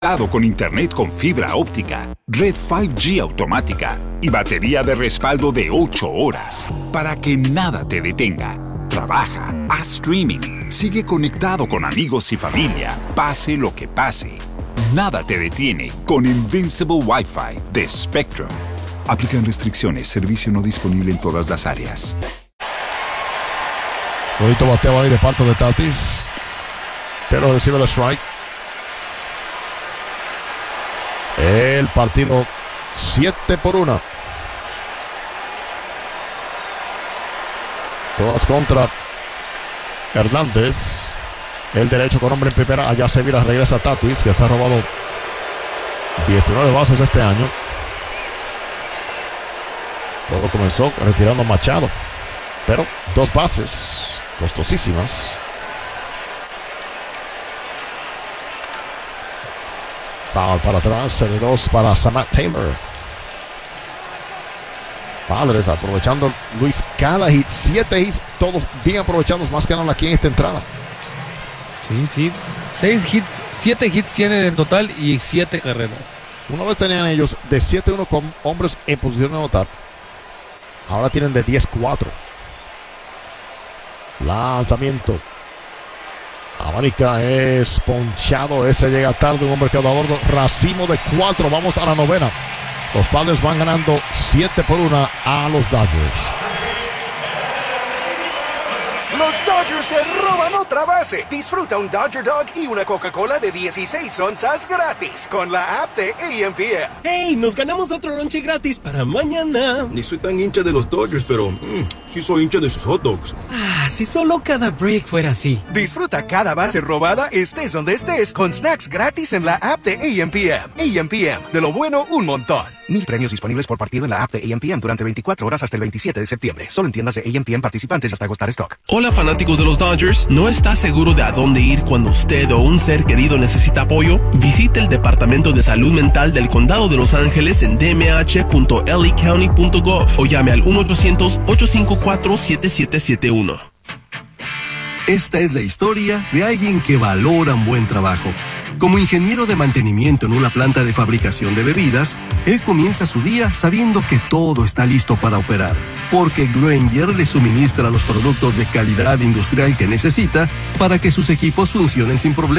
Con internet con fibra óptica, red 5G automática y batería de respaldo de 8 horas para que nada te detenga. Trabaja, haz streaming, sigue conectado con amigos y familia, pase lo que pase. Nada te detiene con Invincible Wi-Fi de Spectrum. Aplican restricciones, servicio no disponible en todas las áreas. Bonito bateo ahí de parte de Tatis, pero recibe el strike. El partido 7-1. Todas contra Hernández. El derecho con hombre en primera. Allá se vira, regresa Tatis, que se ha robado 19 bases este año. Todo comenzó retirando a Machado, pero 2 bases costosísimas. Foul para atrás, 2 para Samad Taylor. Padres aprovechando Luis cada hit, 7 hits, todos bien aprovechados, más que nada aquí en esta entrada. Sí, 6 hits, 7 hits tienen en total y 7 carreras. Una vez tenían ellos de 7-1 con hombres en posición de anotar. Ahora tienen de 10-4. Lanzamiento. Abanica es ponchado. Ese llega tarde. Un hombre quedó a bordo. Racimo de 4. Vamos a la novena. Los Padres van ganando 7-1 a los Dodgers. Los Dodgers se roban otra base. Disfruta un Dodger Dog y una Coca-Cola de 16 onzas gratis con la app de EMPM. ¡Hey! Nos ganamos otro lonche gratis para mañana. Ni soy tan hincha de los Dodgers, pero sí soy hincha de sus hot dogs. Ah, si solo cada break fuera así. Disfruta cada base robada, estés donde estés, con snacks gratis en la app de EMPM. EMPM, de lo bueno, un montón. 1000 premios disponibles por partido en la app de EMPM durante 24 horas hasta el 27 de septiembre. Solo en tiendas de EMPM participantes hasta agotar stock. Hola fanáticos de los Dodgers, ¿no está seguro de a dónde ir cuando usted o un ser querido necesita apoyo? Visite el Departamento de Salud Mental del Condado de Los Ángeles en dmh.lacounty.gov o llame al 1-800-854-7771. Esta es la historia de alguien que valora un buen trabajo. Como ingeniero de mantenimiento en una planta de fabricación de bebidas, él comienza su día sabiendo que todo está listo para operar, porque Grainger le suministra los productos de calidad industrial que necesita para que sus equipos funcionen sin problemas.